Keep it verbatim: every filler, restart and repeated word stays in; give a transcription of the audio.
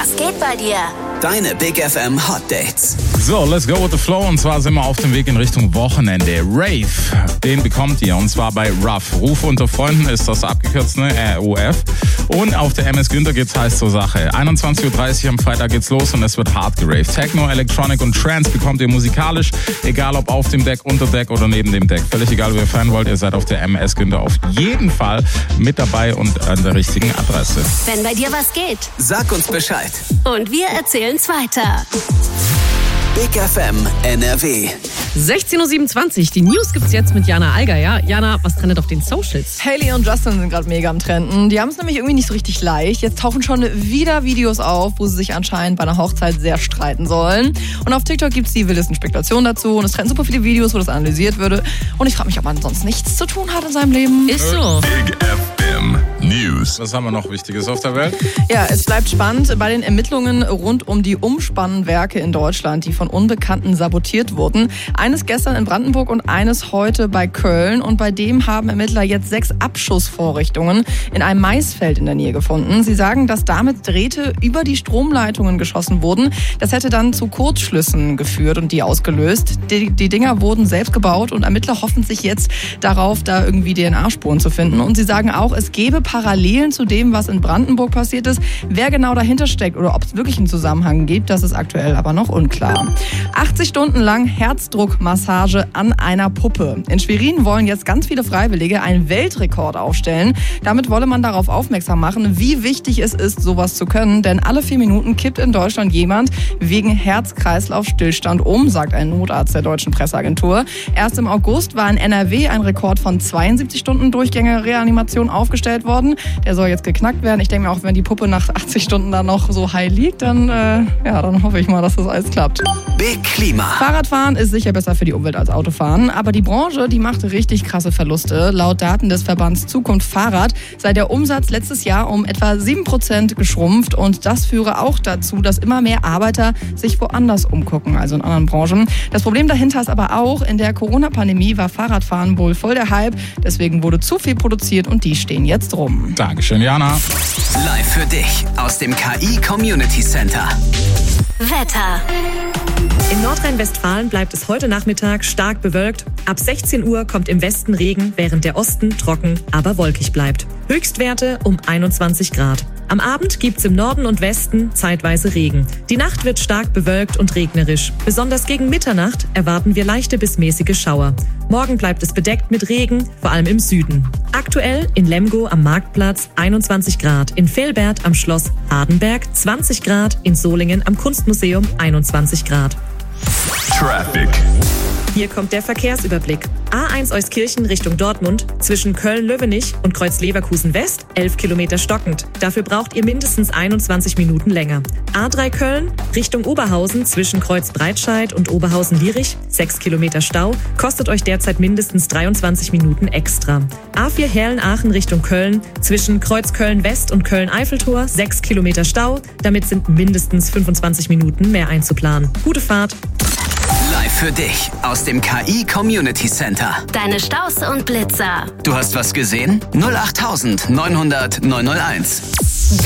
Was geht bei dir? Deine Big F M Hot Dates. So, let's go with the flow. Und zwar sind wir auf dem Weg in Richtung Wochenende. Rave, den bekommt ihr. Und zwar bei Ruff. Ruf unter Freunden ist das abgekürzt, ne? R U F. Und auf der M S Günther geht's heiß zur Sache. einundzwanzig Uhr dreißig am Freitag geht's los und es wird hart geraved. Techno, Electronic und Trance bekommt ihr musikalisch. Egal ob auf dem Deck, unter Deck oder neben dem Deck. Völlig egal, wie ihr feiern wollt. Ihr seid auf der M S Günther auf jeden Fall mit dabei und an der richtigen Adresse. Wenn bei dir was geht, Sag uns Bescheid. und wir erzählen's weiter. Big F M N R W. sechzehn Uhr siebenundzwanzig, die News gibt's jetzt mit Jana Alger, ja? Jana, was trendet auf den Socials? Hailey und Justin sind gerade mega am Trenden. Die haben es nämlich irgendwie nicht so richtig leicht. Jetzt tauchen schon wieder Videos auf, wo sie sich anscheinend bei einer Hochzeit sehr streiten sollen. Und auf TikTok gibt's die wildesten Spekulationen dazu. Und es trenden super viele Videos, wo das analysiert würde. Und ich frage mich, ob man sonst nichts zu tun hat in seinem Leben. Ist so. Big F M News. Was haben wir noch Wichtiges auf der Welt? Ja, es bleibt spannend bei den Ermittlungen rund um die Umspannwerke in Deutschland, die von Unbekannten sabotiert wurden. Eines gestern in Brandenburg und eines heute bei Köln. Und bei dem haben Ermittler jetzt sechs Abschussvorrichtungen in einem Maisfeld in der Nähe gefunden. Sie sagen, dass damit Drähte über die Stromleitungen geschossen wurden. Das hätte dann zu Kurzschlüssen geführt und die ausgelöst. Die, die Dinger wurden selbst gebaut und Ermittler hoffen sich jetzt darauf, da irgendwie D N A-Spuren zu finden. Und sie sagen auch, es gäbe Parallelen zu dem, was in Brandenburg passiert ist. Wer genau dahinter steckt oder ob es wirklich einen Zusammenhang gibt, das ist aktuell aber noch unklar. achtzig Stunden lang Herzdruckmassage an einer Puppe. In Schwerin wollen jetzt ganz viele Freiwillige einen Weltrekord aufstellen. Damit wolle man darauf aufmerksam machen, wie wichtig es ist, sowas zu können. Denn alle vier Minuten kippt in Deutschland jemand wegen Herz-Kreislauf-Stillstand um, sagt ein Notarzt der Deutschen Presseagentur. Erst im August war in N R W ein Rekord von zweiundsiebzig Stunden Durchgänge-Reanimation aufgestellt worden. Der soll jetzt geknackt werden. Ich denke mir auch, wenn die Puppe nach achtzig Stunden dann noch so high liegt, dann, äh, ja, dann hoffe ich mal, dass das alles klappt. Big Klima. Fahrradfahren ist sicher besser für die Umwelt als Autofahren, aber die Branche, die macht richtig krasse Verluste. Laut Daten des Verbands Zukunft Fahrrad sei der Umsatz letztes Jahr um etwa sieben Prozent geschrumpft und das führe auch dazu, dass immer mehr Arbeiter sich woanders umgucken, also in anderen Branchen. Das Problem dahinter ist aber auch, in der Corona-Pandemie war Fahrradfahren wohl voll der Hype, deswegen wurde zu viel produziert und die stehen jetzt rum. Dankeschön, Jana. Live für dich aus dem K I Community Center. Wetter. In Nordrhein-Westfalen bleibt es heute Nachmittag stark bewölkt. Ab sechzehn Uhr kommt im Westen Regen, während der Osten trocken, aber wolkig bleibt. Höchstwerte um einundzwanzig Grad. Am Abend gibt's im Norden und Westen zeitweise Regen. Die Nacht wird stark bewölkt und regnerisch. Besonders gegen Mitternacht erwarten wir leichte bis mäßige Schauer. Morgen bleibt es bedeckt mit Regen, vor allem im Süden. Aktuell in Lemgo am Marktplatz einundzwanzig Grad, in Velbert am Schloss Hardenberg zwanzig Grad, in Solingen am Kunstmuseum einundzwanzig Grad. Traffic. Hier kommt der Verkehrsüberblick. A eins Euskirchen Richtung Dortmund, zwischen Köln-Löwenich und Kreuz-Leverkusen West, elf Kilometer stockend. Dafür braucht ihr mindestens einundzwanzig Minuten länger. A drei Köln Richtung Oberhausen, zwischen Kreuz-Breitscheid und Oberhausen-Lierich, sechs Kilometer Stau, kostet euch derzeit mindestens dreiundzwanzig Minuten extra. A vier Herlen-Aachen Richtung Köln, zwischen Kreuz-Köln-West und Köln-Eiffeltor, sechs Kilometer Stau, damit sind mindestens fünfundzwanzig Minuten mehr einzuplanen. Gute Fahrt! Live für dich aus dem K I Community Center. Deine Staus und Blitzer. Du hast was gesehen? null acht neunhundert neunhunderteins.